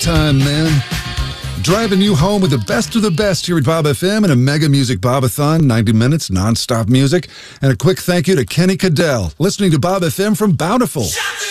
Time, man. Driving you home with the best of the best here at Bob FM and a Mega Music Bobathon, 90 minutes non-stop music. And a quick thank you to Kenny Cadell, listening to Bob FM from Bountiful.